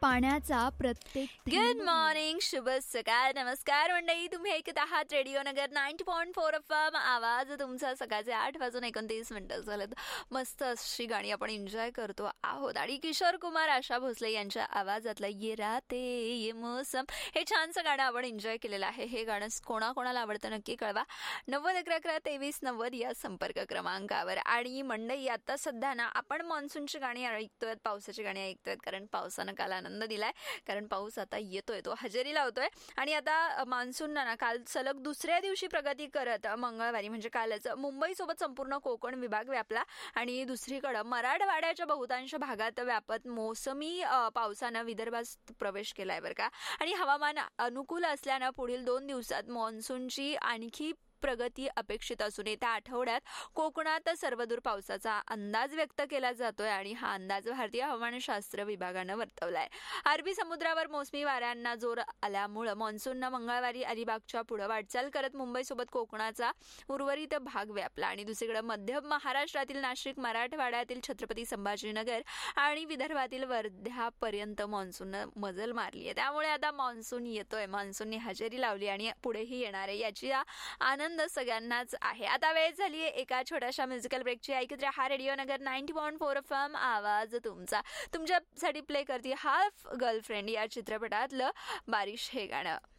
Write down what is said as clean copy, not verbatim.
पाण्याचा प्रत्येक good morning, शुभ सकाळ, नमस्कार मंडळी. तुम्ही ऐकत आहात रेडिओ नगर 90.4 FM. आवाज तुमचा. सकाळचे 8:29 झालेत. मस्त अशी गाणी आपण एन्जॉय करतो आहोत आणि किशोर कुमार, आशा भोसले यांच्या आवाजातलं ये राते ये मोसम हे छानसं गाणं आपण एन्जॉय केलेलं आहे. हे गाणं कोणाकोणाला आवडतं नक्की कळवा. 90112390 या संपर्क क्रमांकावर. आणि मंडळी, आता सध्या ना आपण मान्सूनची गाणी ऐकतोय, पावसाची गाणी ऐकतोय, कारण पावसानं काल आनंद दिलाय. कारण पाऊस आता येतोय, तो हजेरी लावतोय. आणि आता मान्सून ना काल सलग दुसऱ्या दिवशी प्रगती करत मंगळवारी म्हणजे कालच मुंबईसोबत संपूर्ण कोकण विभाग व्यापला. आणि दुसरीकडं मराठवाड्याच्या बहुतांश भागात व्यापत मोसमी पावसानं विदर्भात प्रवेश केलाय बरं का. आणि हवामान अनुकूल असल्यानं पुढील 2 दिवसात मान्सूनची आणखी प्रगती अपेक्षित असून येत्या आठवड्यात कोकणात सर्वदूर पावसाचा अंदाज व्यक्त केला जातोय. आणि हा अंदाज भारतीय हवामानशास्त्र विभागानं वर्तवलाय. अरबी समुद्रावर मोसमी वाऱ्यांना जोर आल्यामुळं मान्सूननं मंगळवारी अलिबागच्या पुढे वाटचाल करत मुंबईसोबत कोकणाचा उर्वरित भाग व्यापला. आणि दुसरीकडे मध्य महाराष्ट्रातील नाशिक, मराठवाड्यातील छत्रपती संभाजीनगर आणि विदर्भातील वर्ध्यापर्यंत मान्सूननं मजल मारली आहे. त्यामुळे आता मान्सून येतोय, मान्सूनने हजेरी लावली आणि पुढेही येणार आहे, याची आनंद सगळ्यांनाच आहे. आता वेळ झाली आहे एका छोट्याशा म्युझिकल ब्रेकची. ऐकत राहा रेडिओ नगर 90.4 FM. आवाज तुमचा. तुमच्यासाठी प्ले करते हाफ गर्लफ्रेंड या चित्रपटातलं बारिश हे गाणं.